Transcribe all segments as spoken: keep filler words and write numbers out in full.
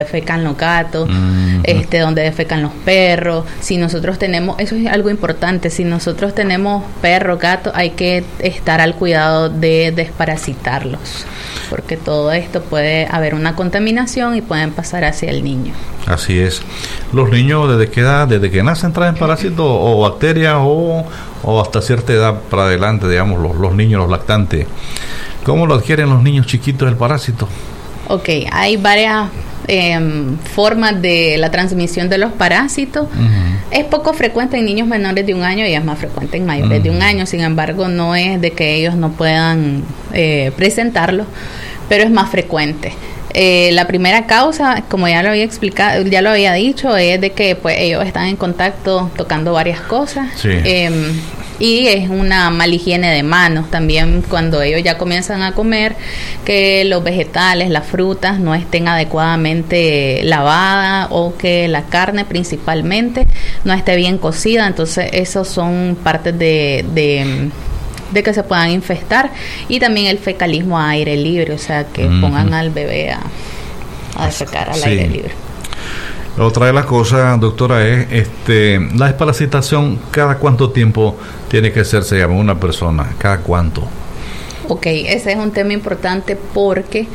defecan los gatos, uh-huh. este, donde defecan los perros. Si nosotros tenemos, eso es algo importante, si nosotros tenemos perros, gatos, hay que estar al cuidado de desparasitarlos, porque todo esto puede haber una contaminación y pueden pasar hacia el niño. Así es. Los niños, ¿desde qué edad? ¿Desde que nacen traen parásitos o bacterias o, o hasta cierta edad para adelante, digamos, los, los niños, los lactantes? ¿Cómo lo adquieren los niños chiquitos el parásito? Ok, hay varias eh, formas de la transmisión de los parásitos. Uh-huh. Es poco frecuente en niños menores de un año y es más frecuente en mayores uh-huh. de un año. Sin embargo, no es de que ellos no puedan eh, presentarlo, pero es más frecuente. Eh, la primera causa, como ya lo había explicado, ya lo había dicho, es de que pues ellos están en contacto tocando varias cosas. Sí. Eh, y es una mala higiene de manos también cuando ellos ya comienzan a comer, que los vegetales, las frutas no estén adecuadamente lavadas o que la carne principalmente no esté bien cocida. Entonces esos son partes de, de de que se puedan infestar, y también el fecalismo a aire libre, o sea que uh-huh. pongan al bebé a, a defecar al sí. aire libre. Otra de las cosas, doctora, es este la desparasitación. ¿Cada cuánto tiempo tiene que hacerse, digamos, una persona? ¿Cada cuánto? Ok, ese es un tema importante porque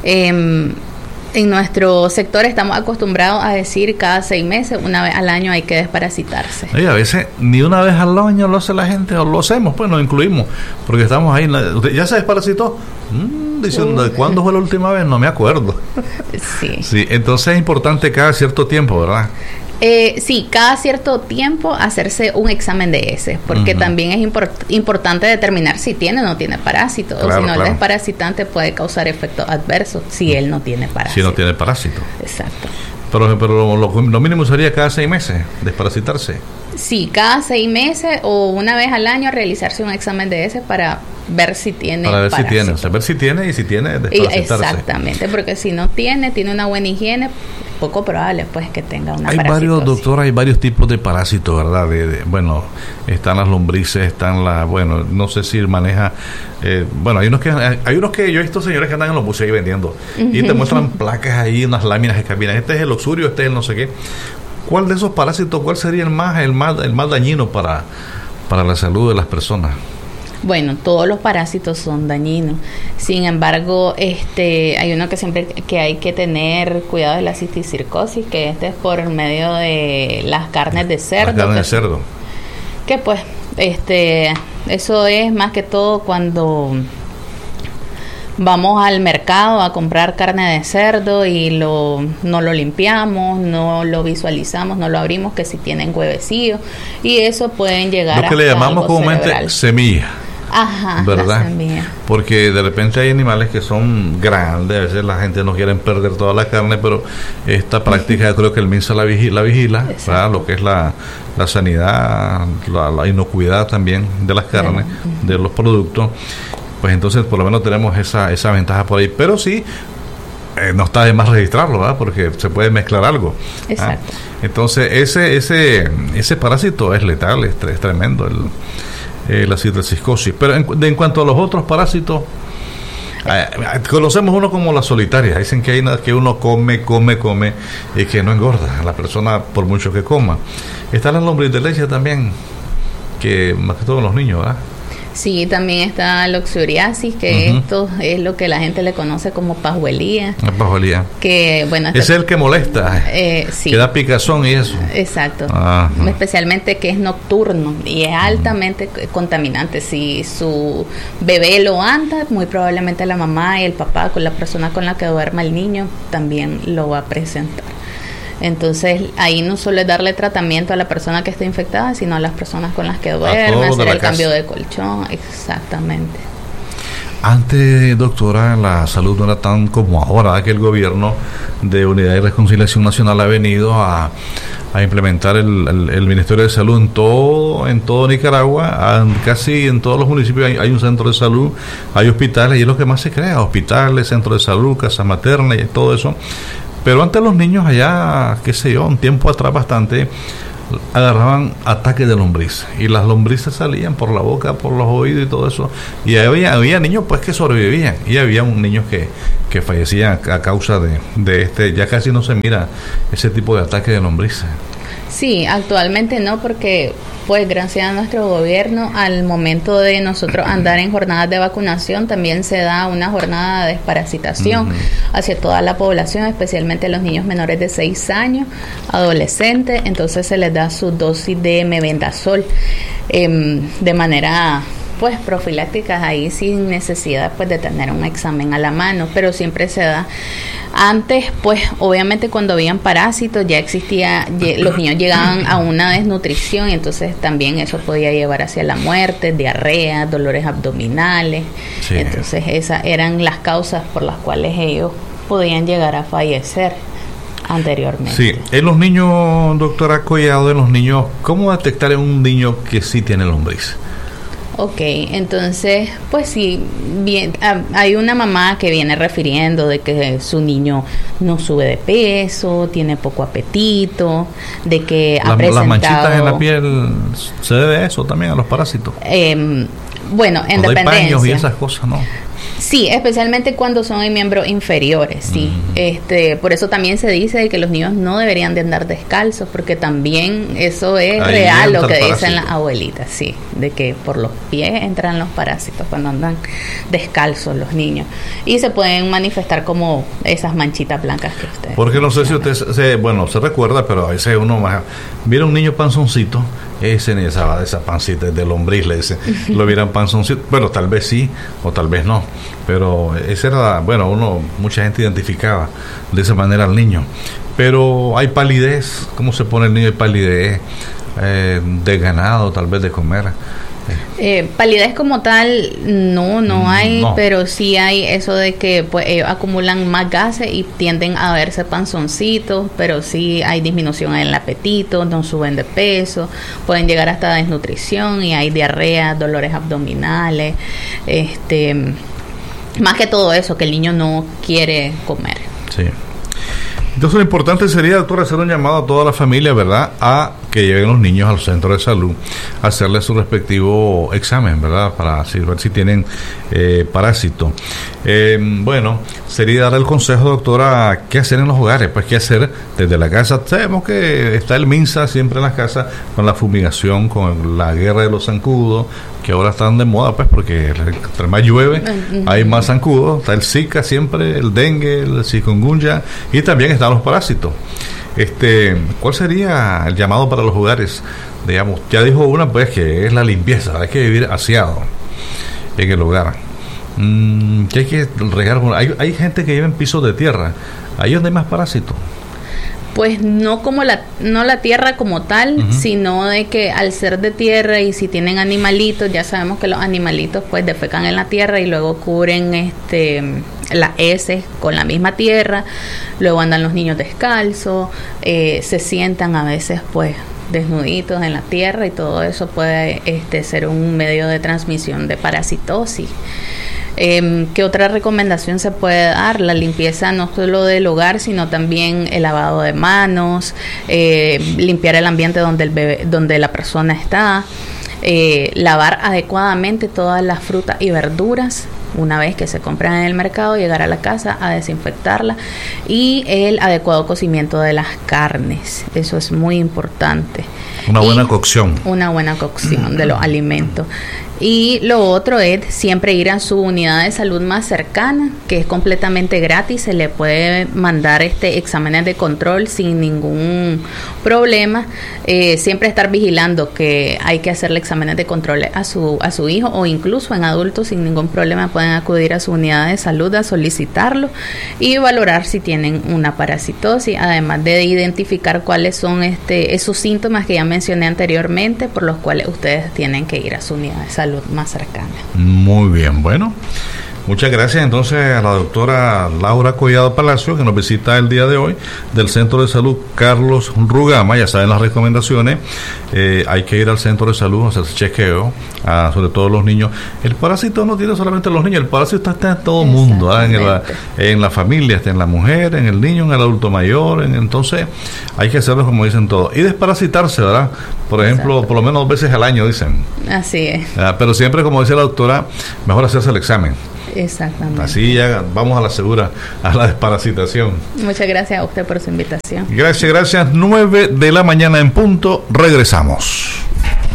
eh, en nuestro sector estamos acostumbrados a decir cada seis meses, una vez al año hay que desparasitarse. Y a veces ni una vez al año lo hace la gente, o lo hacemos, pues nos incluimos, porque estamos ahí. ¿Ya se desparasitó? Mm, diciendo, ¿de cuándo fue la última vez? No me acuerdo. Sí. Sí, entonces es importante cada cierto tiempo, ¿verdad? Eh, sí, cada cierto tiempo hacerse un examen de heces, porque uh-huh. también es import- importante determinar si tiene o no tiene parásito, claro, o si no claro. el desparasitante puede causar efectos adversos si él no tiene parásito. Si no tiene parásito. Exacto. Pero, pero lo, lo mínimo sería cada seis meses desparasitarse. Sí, cada seis meses o una vez al año realizarse un examen de heces para ver si tiene para ver parásito. si tiene, o sea, ver si tiene y si tiene desparasitarse. Exactamente, porque si no tiene, tiene una buena higiene, poco probable pues que tenga una hay parasitosis. Varios, doctora, hay varios tipos de parásitos, ¿verdad? De, de, bueno, están las lombrices, están las, bueno, no sé si maneja, eh, bueno, hay unos que hay unos que yo he visto señores que andan en los buses ahí vendiendo uh-huh. y te muestran placas ahí, unas láminas que caminan. Este es el oxurio, este es el no sé qué. ¿Cuál de esos parásitos, cuál sería el más, el más, el más dañino para, para la salud de las personas? Bueno, todos los parásitos son dañinos. Sin embargo, este, hay uno que siempre que hay que tener cuidado de la cisticercosis, que este es por medio de las carnes de cerdo. Las carnes de que, cerdo. Que pues, este, eso es más que todo cuando vamos al mercado a comprar carne de cerdo y lo no lo limpiamos, no lo visualizamos, no lo abrimos, que si tienen huevecillos, y eso pueden llegar a lo que le llamamos comúnmente semilla. Ajá, ¿verdad? Porque de repente hay animales que son grandes, a veces la gente no quiere perder toda la carne, pero esta práctica yo creo que el MINSA la vigila, la vigila ¿verdad? Lo que es la, la sanidad, la, la inocuidad también de las carnes, uh-huh. de los productos, pues entonces por lo menos tenemos esa, esa ventaja por ahí, pero sí, eh, no está de más registrarlo, ¿verdad? Porque se puede mezclar algo. Exacto. ¿Ah? Entonces ese, ese, ese parásito es letal, es, es tremendo, el Eh, la cisticercosis. Pero en, de, en cuanto a los otros parásitos, eh, conocemos uno como la solitaria. Dicen que hay una que uno come, come, come y que no engorda la persona por mucho que coma. Está la lombriz de leche también, que más que todo los niños, ¿verdad? Sí, también está la oxuriasis, que uh-huh. esto es lo que la gente le conoce como pajuelía. La pajuelía. Que, bueno, este, es el que molesta, eh, sí. que da picazón y eso. Exacto. Uh-huh. Especialmente que es nocturno y es altamente uh-huh. contaminante. Si su bebé lo anda, muy probablemente la mamá y el papá, con la persona con la que duerma el niño, también lo va a presentar. Entonces, ahí no solo es darle tratamiento a la persona que está infectada, sino a las personas con las que duerme, hacer el casa. Cambio de colchón, exactamente. Antes, doctora, la salud no era tan como ahora, que el gobierno de Unidad y Reconciliación Nacional ha venido a, a implementar el, el, el Ministerio de Salud en todo en todo Nicaragua, casi en todos los municipios hay, hay un centro de salud, hay hospitales, y es lo que más se crea, hospitales, centros de salud, casa materna y todo eso. Pero antes los niños allá, qué sé yo, un tiempo atrás bastante, agarraban ataques de lombrices y las lombrices salían por la boca, por los oídos y todo eso, y había, había niños pues que sobrevivían y había un niños que, que fallecían a causa de, de este, ya casi no se mira ese tipo de ataque de lombrices. Sí, actualmente no, porque pues gracias a nuestro gobierno, al momento de nosotros andar en jornadas de vacunación, también se da una jornada de desparasitación uh-huh. hacia toda la población, especialmente a los niños menores de seis años, adolescentes, entonces se les da su dosis de mebendazol eh, de manera pues profilácticas, ahí sin necesidad pues de tener un examen a la mano, pero siempre se da. Antes, pues obviamente cuando habían parásitos ya existía, los niños llegaban a una desnutrición y entonces también eso podía llevar hacia la muerte, diarrea, dolores abdominales. Sí. Entonces esas eran las causas por las cuales ellos podían llegar a fallecer anteriormente. Sí, en los niños, doctora Collado, en los niños, ¿cómo detectar en un niño que sí tiene lombriz? Ok, entonces, pues sí, bien, hay una mamá que viene refiriendo de que su niño no sube de peso, tiene poco apetito, de que ha la, presentado... ¿Las manchitas en la piel se debe a eso también, a los parásitos? Eh, bueno, en dependencia. Hay paños y esas cosas, ¿no? Sí, especialmente cuando son en miembros inferiores, sí. Uh-huh. Este, por eso también se dice que los niños no deberían de andar descalzos, porque también eso es ahí real lo que dicen las abuelitas, sí, de que por los pies entran los parásitos cuando andan descalzos los niños. Y se pueden manifestar como esas manchitas blancas que ustedes... Porque no sé si usted se, bueno, se recuerda, pero a veces uno más... Mira un niño panzoncito, ese ni esa, esa pancita de lombriz, le dice, lo vieran panzoncito, bueno, tal vez sí, o tal vez no, pero esa era, bueno, uno, mucha gente identificaba de esa manera al niño, pero hay palidez, ¿cómo se pone el niño? Hay palidez, eh, de ganado, tal vez de comer. Eh, palidez como tal no, no hay, no. Pero sí hay eso de que pues ellos acumulan más gases y tienden a verse panzoncitos, pero sí hay disminución en el apetito, no suben de peso, pueden llegar hasta desnutrición y hay diarrea, dolores abdominales, este, más que todo eso, que el niño no quiere comer. Sí. Entonces lo importante sería, doctor, hacer un llamado a toda la familia, ¿verdad?, a que lleven los niños al centro de salud, a hacerle su respectivo examen, ¿verdad?, para ver si tienen eh, parásito. Eh, bueno, sería dar el consejo, doctora, ¿qué hacer en los hogares? Pues qué hacer desde la casa. Sabemos que está el MINSA siempre en las casas con la fumigación, con la guerra de los zancudos, que ahora están de moda, pues, porque entre más llueve, hay más zancudos. Está el Zika siempre, el dengue, el chikungunya, y también están los parásitos. Este, ¿cuál sería el llamado para los hogares? Digamos, ya dijo una, pues, que es la limpieza. Hay que vivir aseado en el hogar. Mm, que hay que regar. Hay, hay gente que vive en pisos de tierra. Ahí es donde hay más parásitos. Pues no como la no la tierra como tal, uh-huh. sino de que al ser de tierra y si tienen animalitos, ya sabemos que los animalitos pues defecan en la tierra y luego cubren este las heces con la misma tierra, luego andan los niños descalzos, eh, se sientan a veces pues desnuditos en la tierra y todo eso puede este ser un medio de transmisión de parasitosis. Eh, ¿Qué otra recomendación se puede dar? La limpieza no solo del hogar, sino también el lavado de manos, eh, limpiar el ambiente donde el bebé, donde la persona está, eh, lavar adecuadamente todas las frutas y verduras. Una vez que se compran en el mercado, llegar a la casa a desinfectarla y el adecuado cocimiento de las carnes. Eso es muy importante. Una buena y cocción. Una buena cocción de los alimentos. Y lo otro es siempre ir a su unidad de salud más cercana, que es completamente gratis. Se le puede mandar este exámenes de control sin ningún problema. Eh, siempre estar vigilando que hay que hacerle exámenes de control a su a su hijo o incluso en adultos sin ningún problema pueden acudir a su unidad de salud a solicitarlo y valorar si tienen una parasitosis, además de identificar cuáles son este esos síntomas que ya mencioné anteriormente por los cuales ustedes tienen que ir a su unidad de salud más cercana. Muy bien, bueno, Muchas gracias entonces a la doctora Laura Collado Palacio, que nos visita el día de hoy del Centro de Salud Carlos Rugama. Ya saben las recomendaciones, eh, hay que ir al centro de salud a hacerse chequeo, a, sobre todo los niños. El parásito no tiene solamente los niños, el parásito está en todo el mundo, ¿verdad? En la, en la familia, está en la mujer, en el niño, en el adulto mayor, en, entonces hay que hacerlo como dicen todos. Y desparasitarse, ¿verdad? Por ejemplo, exacto, por lo menos dos veces al año, dicen. Así es. Ah, pero siempre, como dice la doctora, mejor hacerse el examen. Exactamente. Así ya vamos a la segura, a la desparasitación. Muchas gracias a usted por su invitación. Gracias, gracias. nueve de la mañana en punto. Regresamos.